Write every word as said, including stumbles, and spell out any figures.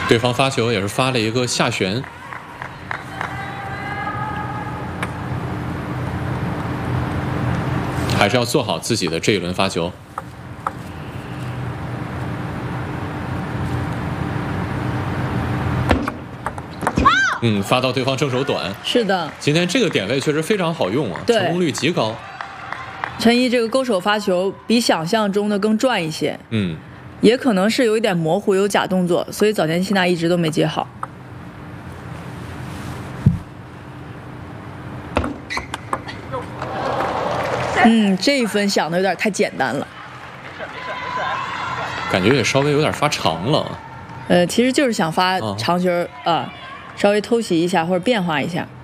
对方发球也是发了一个下旋，还是要做好自己的这一轮发球。嗯，发到对方正手短。 是的， 今天这个点位确实非常好用啊，成功率极高。 陈怡这个勾手发球比想象中的更转一些， 嗯， 也可能是有一点模糊，有假动作，所以早田希娜一直都没接好。嗯，这一分想的有点太简单了， 感觉也稍微有点发长了。 呃，其实就是想发长球啊、呃，稍微偷袭一下或者变化一下。